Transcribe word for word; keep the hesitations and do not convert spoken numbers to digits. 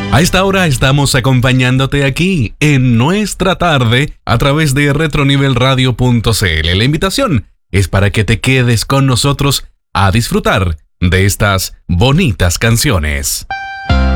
A esta hora estamos acompañándote aquí en nuestra tarde a través de retronivel radio punto c l. La invitación es para que te quedes con nosotros a disfrutar de estas bonitas canciones.